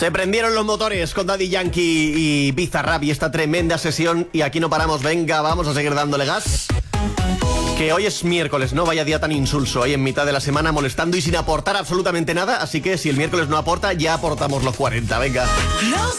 Se prendieron los motores con Daddy Yankee y Bizarrap y esta tremenda sesión. Y aquí no paramos, venga, vamos a seguir dándole gas. Que hoy es miércoles, no vaya día tan insulso, ahí en mitad de la semana molestando y sin aportar absolutamente nada. Así que si el miércoles no aporta, ya aportamos los 40, venga. Los